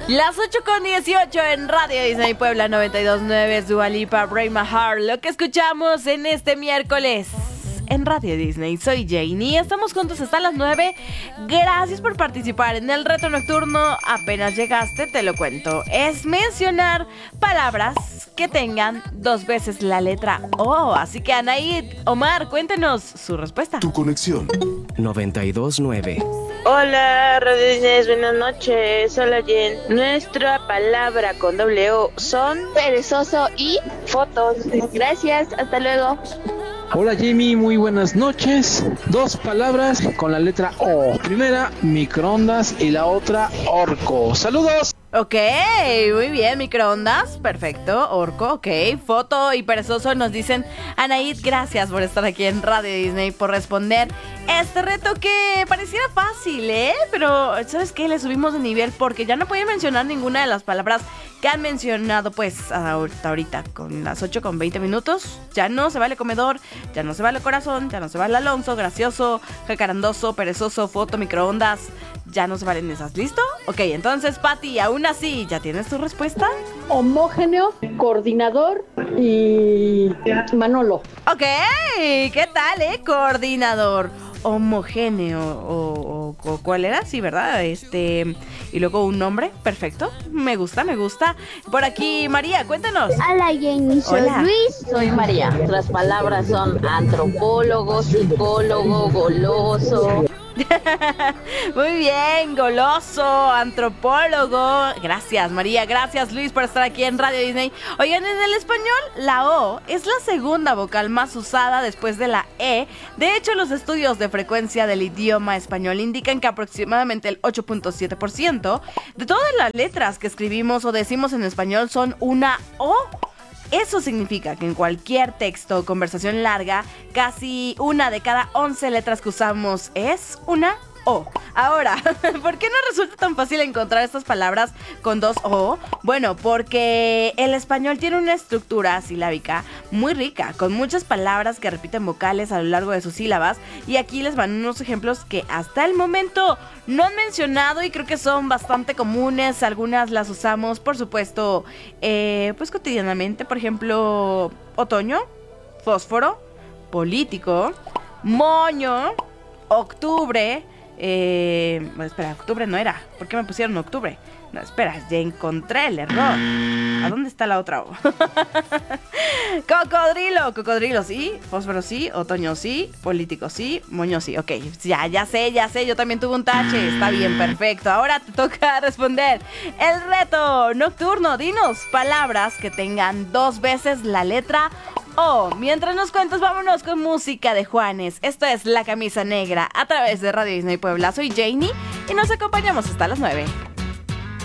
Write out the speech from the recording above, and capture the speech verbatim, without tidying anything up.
Las ocho con dieciocho en Radio Disney Puebla noventa y dos punto nueve, Dua Lipa, Break My Heart. Lo que escuchamos en este miércoles en Radio Disney. Soy Janie, estamos juntos hasta las nueve. Gracias por participar en el reto nocturno. Apenas llegaste, te lo cuento. Es mencionar palabras que tengan dos veces la letra O. Así que Anaid, Omar, cuéntenos su respuesta. Tu conexión. noventa y dos punto nueve. Hola, Radio Disney, buenas noches. Hola, Jen. Nuestra palabra con doble O son perezoso y fotos. gracias, hasta luego. Hola Jamie, muy buenas noches. Dos palabras con la letra O. Primera, microondas y la otra, orco. ¡Saludos! Ok, muy bien, microondas, perfecto, orco, ok, foto y perezoso nos dicen. Anaid, gracias por estar aquí en Radio Disney, por responder este reto que pareciera fácil, ¿eh? Pero, ¿sabes qué? Le subimos de nivel porque ya no pueden mencionar ninguna de las palabras que han mencionado, pues, hasta ahorita, con las ocho con veinte minutos. Ya no se vale comedor, ya no se vale corazón, ya no se vale Alonso, gracioso, jacarandoso, perezoso, foto, microondas. Ya no se valen esas, ¿listo? Ok, entonces, Pati, aún así, ¿ya tienes tu respuesta? Homógeneo, coordinador y Manolo. Ok, ¿qué tal, eh? Coordinador, homogéneo, o, o, o ¿cuál era? Sí, ¿verdad? Este, y luego un nombre, perfecto, me gusta, me gusta. Por aquí, María, cuéntanos. Hola, Jenny, soy Hola. Luis. Soy María. Las palabras son antropólogo, psicólogo, goloso. Muy bien, goloso, antropólogo. Gracias, María, gracias, Luis, por estar aquí en Radio Disney. Oigan, en el español, la O es la segunda vocal más usada después de la E. De hecho, los estudios de frecuencia del idioma español indican que aproximadamente el ocho punto siete por ciento de todas las letras que escribimos o decimos en español son una O. Eso significa que en cualquier texto o conversación larga, casi una de cada once letras que usamos es una O. Ahora, ¿por qué no resulta tan fácil encontrar estas palabras con dos O? Bueno, porque el español tiene una estructura silábica muy rica, con muchas palabras que repiten vocales a lo largo de sus sílabas. Y aquí les van unos ejemplos que hasta el momento no han mencionado y creo que son bastante comunes. Algunas las usamos, por supuesto, eh, pues cotidianamente. Por ejemplo, otoño, fósforo, político, moño, octubre. Eh, bueno, espera, octubre no era. ¿Por qué me pusieron octubre? No, espera, ya encontré el error. ¿A dónde está la otra O? Cocodrilo, cocodrilo sí, fósforo sí, otoño sí, político sí, moño sí. Ok, ya, ya sé, ya sé, yo también tuve un tache. Está bien, perfecto. Ahora te toca responder el reto nocturno. Dinos palabras que tengan dos veces la letra O. Mientras nos cuentas, vámonos con música de Juanes. Esto es La Camisa Negra a través de Radio Disney Puebla. Soy Janie y nos acompañamos hasta las nueve.